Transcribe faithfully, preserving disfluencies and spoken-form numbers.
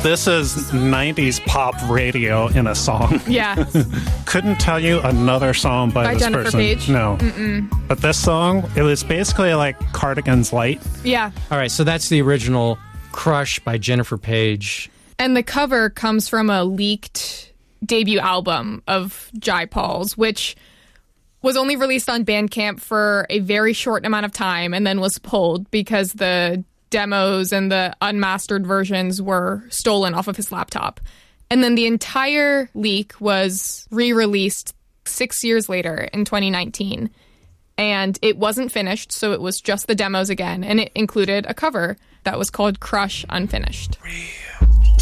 This is nineties pop radio in a song. Yeah. Couldn't tell you another song by, By this Jennifer person. Page? No. Mm-mm. But this song, it was basically like Cardigan's Light. Yeah. All right, so that's the original Crush by Jennifer Page. And the cover comes from a leaked debut album of Jai Paul's, which was only released on Bandcamp for a very short amount of time and then was pulled because the demos and the unmastered versions were stolen off of his laptop. And then the entire leak was re-released six years later in twenty nineteen. And it wasn't finished, so it was just the demos again. And it included a cover that was called Crush Unfinished.